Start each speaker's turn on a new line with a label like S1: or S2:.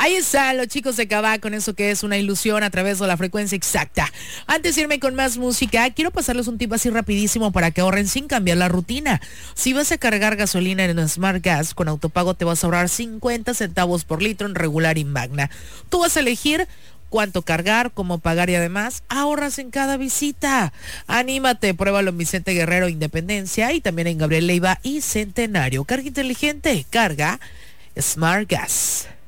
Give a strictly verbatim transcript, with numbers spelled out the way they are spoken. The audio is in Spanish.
S1: Ahí están los chicos de Cabá con eso que es una ilusión a través de la frecuencia exacta. Antes de irme con más música, quiero pasarles un tip así rapidísimo para que ahorren sin cambiar la rutina. Si vas a cargar gasolina en Smart Gas, con autopago te vas a ahorrar cincuenta centavos por litro en regular y magna. Tú vas a elegir cuánto cargar, cómo pagar y además ahorras en cada visita. Anímate, pruébalo en Vicente Guerrero, Independencia y también en Gabriel Leiva y Centenario. Carga inteligente, carga Smart Gas.